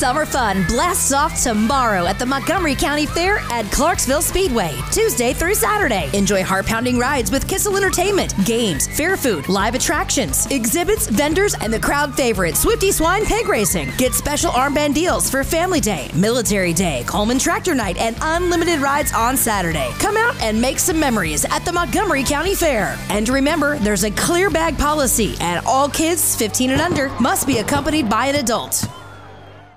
Summer fun blasts off tomorrow at the Montgomery County Fair at Clarksville Speedway, Tuesday through Saturday. Enjoy heart-pounding rides with Kissel Entertainment, games, fair food, live attractions, exhibits, vendors, and the crowd favorite Swifty Swine Pig Racing. Get special armband deals for Family Day, Military Day, Coleman Tractor Night, and unlimited rides on Saturday. Come out and make some memories at the Montgomery County Fair. And remember, there's a clear bag policy, and all kids 15 and under must be accompanied by an adult.